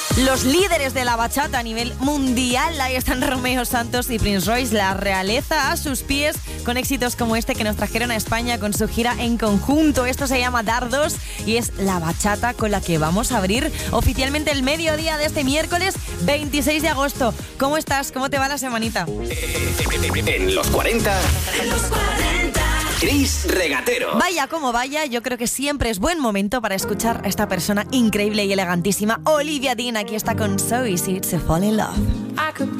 Los líderes de la bachata a nivel mundial, ahí están Romeo Santos y Prince Royce, la realeza a sus pies, con éxitos como este que nos trajeron a España con su gira en conjunto. Esto se llama Dardos y es la bachata con la que vamos a abrir oficialmente el mediodía de este miércoles 26 de agosto. ¿Cómo estás? ¿Cómo te va la semanita? En los 40... Chris Regatero. Vaya como vaya, yo creo que siempre es buen momento para escuchar a esta persona increíble y elegantísima, Olivia Dean. Aquí está con So Easy to Fall in Love. I could